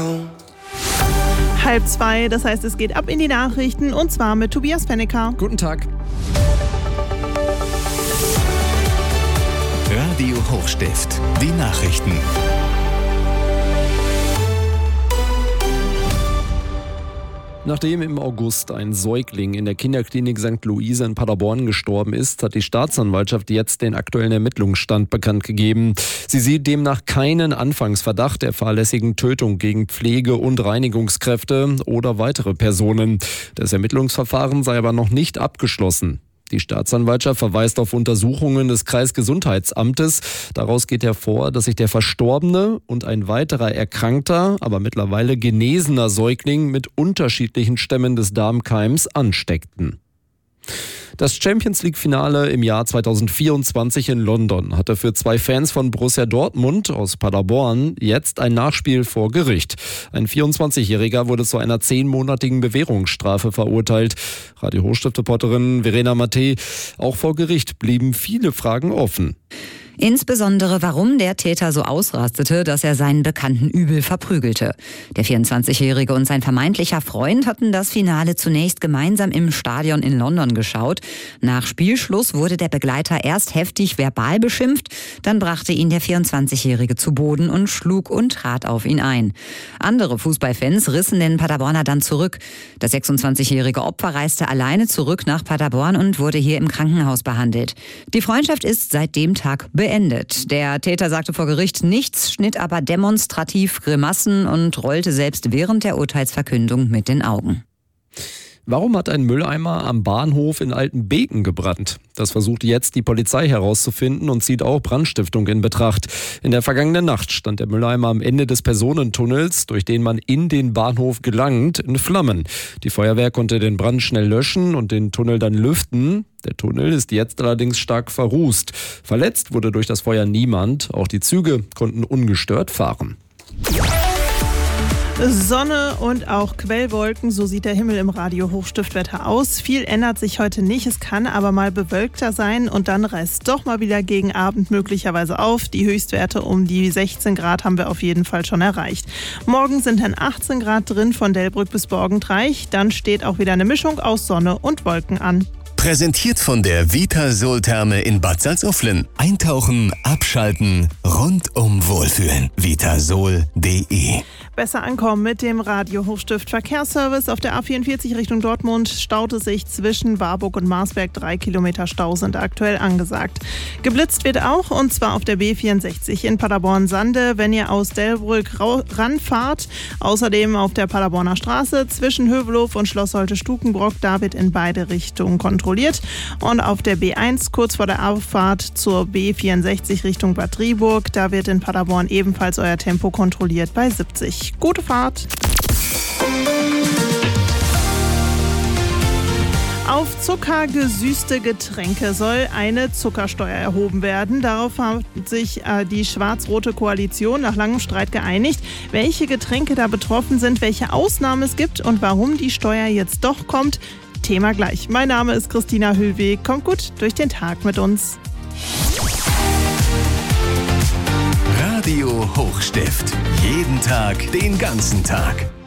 1:30, das heißt, es geht ab in die Nachrichten und zwar mit Tobias Pennecker. Guten Tag. Radio Hochstift, die Nachrichten. Nachdem im August ein Säugling in der Kinderklinik St. Luise in Paderborn gestorben ist, hat die Staatsanwaltschaft jetzt den aktuellen Ermittlungsstand bekannt gegeben. Sie sieht demnach keinen Anfangsverdacht der fahrlässigen Tötung gegen Pflege- und Reinigungskräfte oder weitere Personen. Das Ermittlungsverfahren sei aber noch nicht abgeschlossen. Die Staatsanwaltschaft verweist auf Untersuchungen des Kreisgesundheitsamtes. Daraus geht hervor, dass sich der verstorbene und ein weiterer erkrankter, aber mittlerweile genesener Säugling mit unterschiedlichen Stämmen des Darmkeims ansteckten. Das Champions-League-Finale im Jahr 2024 in London hatte für 2 Fans von Borussia Dortmund aus Paderborn jetzt ein Nachspiel vor Gericht. Ein 24-Jähriger wurde zu einer 10-monatigen Bewährungsstrafe verurteilt. Radio Hochstift-Reporterin Verena Matte: Auch vor Gericht blieben viele Fragen offen. Insbesondere, warum der Täter so ausrastete, dass er seinen Bekannten übel verprügelte. Der 24-Jährige und sein vermeintlicher Freund hatten das Finale zunächst gemeinsam im Stadion in London geschaut. Nach Spielschluss wurde der Begleiter erst heftig verbal beschimpft, dann brachte ihn der 24-Jährige zu Boden und schlug und trat auf ihn ein. Andere Fußballfans rissen den Paderborner dann zurück. Das 26-jährige Opfer reiste alleine zurück nach Paderborn und wurde hier im Krankenhaus behandelt. Die Freundschaft ist seit dem Tag beendet. Der Täter sagte vor Gericht nichts, schnitt aber demonstrativ Grimassen und rollte selbst während der Urteilsverkündung mit den Augen. Warum hat ein Mülleimer am Bahnhof in Altenbeken gebrannt? Das versucht jetzt die Polizei herauszufinden und zieht auch Brandstiftung in Betracht. In der vergangenen Nacht stand der Mülleimer am Ende des Personentunnels, durch den man in den Bahnhof gelangt, in Flammen. Die Feuerwehr konnte den Brand schnell löschen und den Tunnel dann lüften. Der Tunnel ist jetzt allerdings stark verrußt. Verletzt wurde durch das Feuer niemand. Auch die Züge konnten ungestört fahren. Sonne und auch Quellwolken, so sieht der Himmel im Radio Hochstiftwetter aus. Viel ändert sich heute nicht, es kann aber mal bewölkter sein und dann reißt doch mal wieder gegen Abend möglicherweise auf. Die Höchstwerte um die 16 Grad haben wir auf jeden Fall schon erreicht. Morgen sind dann 18 Grad drin von Delbrück bis Borgentreich. Dann steht auch wieder eine Mischung aus Sonne und Wolken an. Präsentiert von der Vitasol-Therme in Bad Salzuflen. Eintauchen, abschalten, rundum wohlfühlen. Vitasol.de. Besser ankommen mit dem Radio Hochstift Verkehrsservice. Auf der A44 Richtung Dortmund staut es sich zwischen Warburg und Marsberg. 3 Kilometer Stau sind aktuell angesagt. Geblitzt wird auch, und zwar auf der B64 in Paderborn-Sande, wenn ihr aus Delbrück ranfahrt. Außerdem auf der Paderborner Straße zwischen Hövelhof und Schloss Holte-Stukenbrock. Da wird in beide Richtungen kontrolliert. Und auf der B1 kurz vor der Auffahrt zur B64 Richtung Bad Driburg. Da wird in Paderborn ebenfalls euer Tempo kontrolliert bei 70. Gute Fahrt! Auf zuckergesüßte Getränke soll eine Zuckersteuer erhoben werden. Darauf hat sich die schwarz-rote Koalition nach langem Streit geeinigt. Welche Getränke da betroffen sind, welche Ausnahmen es gibt und warum die Steuer jetzt doch kommt, Thema gleich. Mein Name ist Christina Hüllweg. Kommt gut durch den Tag mit uns. Radio Hochstift. Jeden Tag, den ganzen Tag.